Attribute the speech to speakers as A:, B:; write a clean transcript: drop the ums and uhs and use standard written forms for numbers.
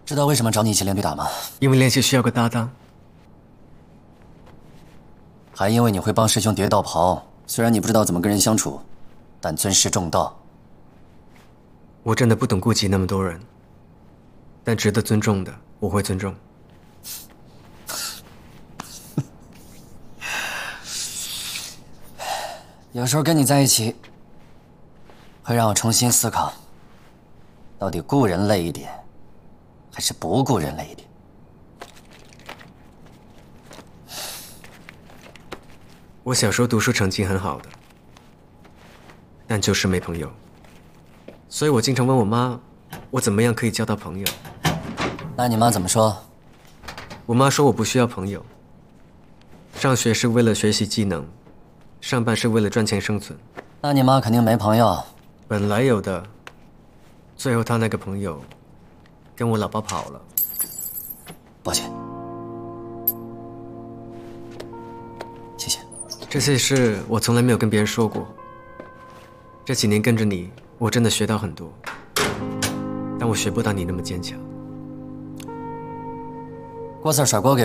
A: 知道为什么找你一起练对打吗？
B: 因为练习需要个搭档，
A: 还因为你会帮师兄叠道袍。虽然你不知道怎么跟人相处，但尊师重道。
B: 我真的不懂顾及那么多人，但值得尊重的我会尊重。
A: 有时候跟你在一起，会让我重新思考，到底顾人累一点，还是不顾人累一点。
B: 我小时候读书成绩很好的，但就是没朋友，所以我经常问我妈，我怎么样可以交到朋友？
A: 那你妈怎么说？
B: 我妈说我不需要朋友，上学是为了学习技能，上班是为了赚钱生存。
A: 那你妈肯定没朋友。
B: 本来有的，最后她那个朋友跟我老爸跑了。
A: 抱歉，谢谢。
B: 这些事我从来没有跟别人说过。这几年跟着你，我真的学到很多，但我学不到你那么坚强。
A: 郭四甩锅给